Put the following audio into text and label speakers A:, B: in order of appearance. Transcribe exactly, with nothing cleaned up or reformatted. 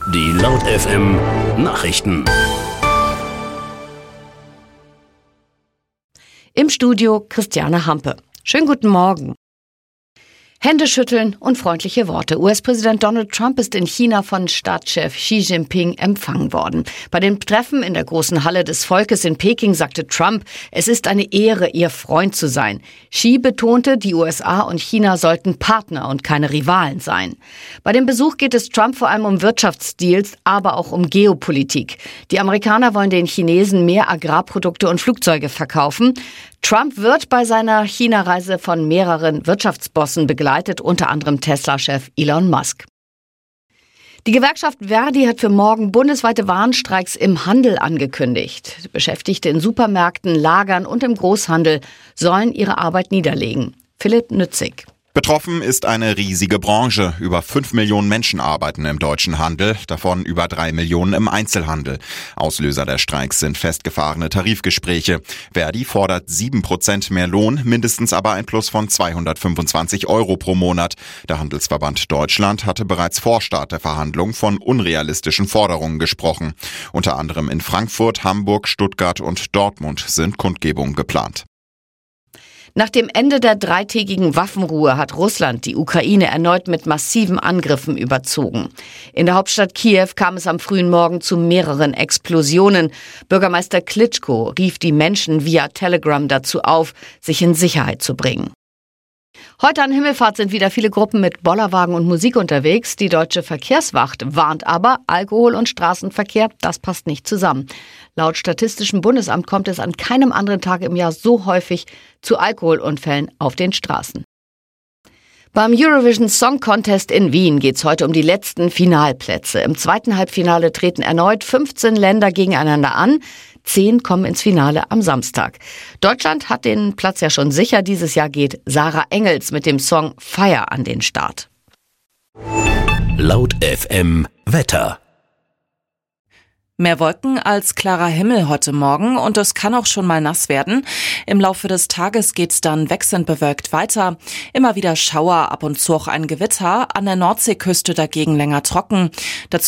A: Die Laut F M Nachrichten.
B: Im Studio Christiane Hampe. Schönen guten Morgen. Hände schütteln und freundliche Worte. U S-Präsident Donald Trump ist in China von Staatschef Xi Jinping empfangen worden. Bei dem Treffen in der großen Halle des Volkes in Peking sagte Trump, es ist eine Ehre, ihr Freund zu sein. Xi betonte, die U S A und China sollten Partner und keine Rivalen sein. Bei dem Besuch geht es Trump vor allem um Wirtschaftsdeals, aber auch um Geopolitik. Die Amerikaner wollen den Chinesen mehr Agrarprodukte und Flugzeuge verkaufen. Trump wird bei seiner China-Reise von mehreren Wirtschaftsbossen begleitet, unter anderem Tesla-Chef Elon Musk. Die Gewerkschaft Verdi hat für morgen bundesweite Warnstreiks im Handel angekündigt. Beschäftigte in Supermärkten, Lagern und im Großhandel sollen ihre Arbeit niederlegen. Philipp Nützig.
C: Betroffen ist eine riesige Branche. Über fünf Millionen Menschen arbeiten im deutschen Handel, davon über drei Millionen im Einzelhandel. Auslöser der Streiks sind festgefahrene Tarifgespräche. Verdi fordert sieben Prozent mehr Lohn, mindestens aber ein Plus von zweihundertfünfundzwanzig Euro pro Monat. Der Handelsverband Deutschland hatte bereits vor Start der Verhandlungen von unrealistischen Forderungen gesprochen. Unter anderem in Frankfurt, Hamburg, Stuttgart und Dortmund sind Kundgebungen geplant.
B: Nach dem Ende der dreitägigen Waffenruhe hat Russland die Ukraine erneut mit massiven Angriffen überzogen. In der Hauptstadt Kiew kam es am frühen Morgen zu mehreren Explosionen. Bürgermeister Klitschko rief die Menschen via Telegram dazu auf, sich in Sicherheit zu bringen. Heute an Himmelfahrt sind wieder viele Gruppen mit Bollerwagen und Musik unterwegs. Die Deutsche Verkehrswacht warnt aber, Alkohol und Straßenverkehr, das passt nicht zusammen. Laut Statistischem Bundesamt kommt es an keinem anderen Tag im Jahr so häufig zu Alkoholunfällen auf den Straßen. Beim Eurovision Song Contest in Wien geht's heute um die letzten Finalplätze. Im zweiten Halbfinale treten erneut fünfzehn Länder gegeneinander an. Zehn kommen ins Finale am Samstag. Deutschland hat den Platz ja schon sicher. Dieses Jahr geht Sarah Engels mit dem Song Fire an den Start.
A: Laut F M Wetter.
D: Mehr Wolken als klarer Himmel heute Morgen und es kann auch schon mal nass werden. Im Laufe des Tages geht's dann wechselnd bewölkt weiter. Immer wieder Schauer, ab und zu auch ein Gewitter, an der Nordseeküste dagegen länger trocken. Dazu